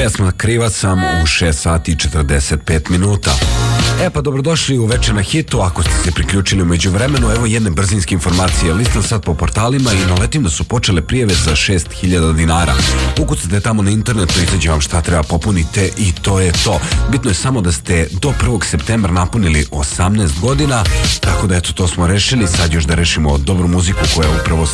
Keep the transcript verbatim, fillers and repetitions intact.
Pesma Krivac sam u šest sati i četrdeset pet minuta. E pa dobrodošli u Večer na hitu. Ako ste se priključili umeđu vremenu, evo jedne brzinske informacije. Listam sad po portalima i naletim da su počele prijave za šest hiljada dinara. Ukucate tamo na internetu, izađe vam šta treba popunite i to je to. Bitno je samo da ste do prvog septembra napunili osamnaest godina, tako da eto to smo rešili. Sad još da rešimo dobru muziku koja upravo